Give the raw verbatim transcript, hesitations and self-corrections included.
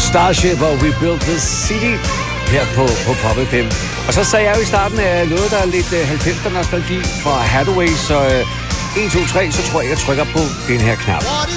Starship og We Built This City her på, på Pop F M. Og så sagde jeg jo i starten af noget, der er lidt uh, halvfemser nostalgi fra Hathaway, så uh, en, to, tre, så tror jeg, jeg trykker på den her knap.